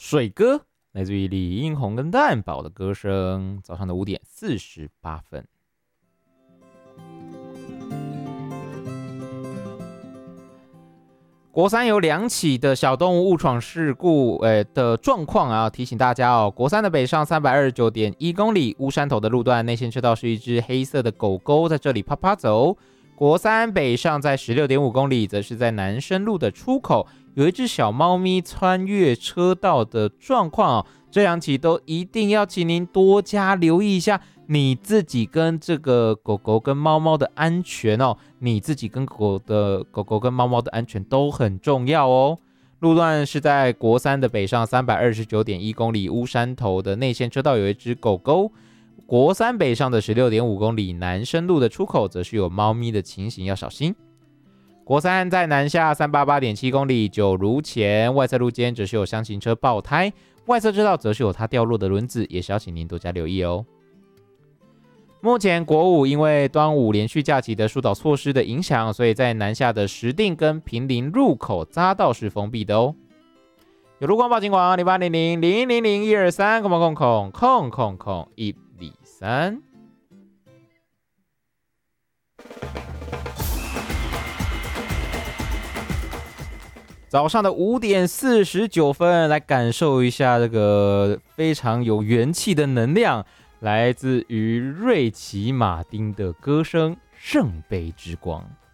水歌，来自于李英宏跟蛋宝的歌声。早上的5:48。国三有2起的小动物误闯事故的状况啊，提醒大家哦。国三的北上329.1公里乌山头的路段，内线车道是一只黑色的狗狗在这里啪啪走。国三北上在16.5公里，则是在南深路的出口，有一只小猫咪穿越车道的状况哦。这2起都一定要请您多加留意一下你自己跟这个狗狗跟猫猫的安全哦。你自己跟狗狗跟猫猫的安全都很重要哦。路段是在国三的北上329.1公里乌山头的内线车道有一只狗狗。国三北上的16.5公里南深路的出口则是有猫咪的情形，要小心。国三在南下388.7公里九如前外侧路肩则是有厢型车爆胎，外侧车道则是有它掉落的轮子，也是要请您多加留意哦。目前国5因为端午连续假期的疏导措施的影响，所以在南下的石碇跟坪林入口匝道是封闭的哦。有路况报警广0800-000-123，123。早上的5:49，来感受一下这个非常有元气的能量，来自于瑞奇马丁的歌声《圣杯之光》。